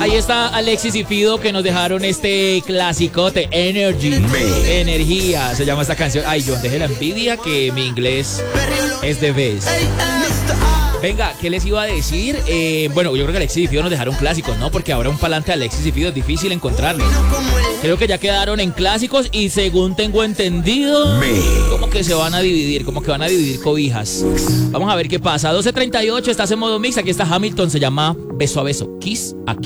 Ahí está Alexis y Fido que nos dejaron este clasicote, Energy. Energía, se llama esta canción. Ay, John, deje la envidia que mi inglés es de best. Venga, ¿qué les iba a decir? Bueno, yo creo que Alexis y Fido nos dejaron clásicos, ¿no? Porque ahora un palante de Alexis y Fido es difícil encontrarlos. Creo que ya quedaron en clásicos y según tengo entendido, como que se van a dividir, como que van a dividir cobijas. Vamos a ver qué pasa. 12:38, estás en modo mix, aquí está Hamilton, se llama Beso a Beso, Kiss a Kiss.